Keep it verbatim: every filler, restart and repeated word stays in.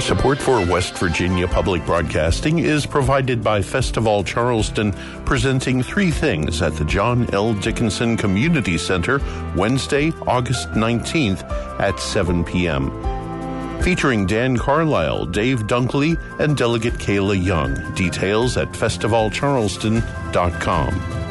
Support for West Virginia Public Broadcasting is provided by Festival Charleston, presenting Three Things at the John L. Dickinson Community Center Wednesday, August nineteenth at seven p.m. Featuring Dan Carlisle, Dave Dunkley, and Delegate Kayla Young. Details at festival charleston dot com.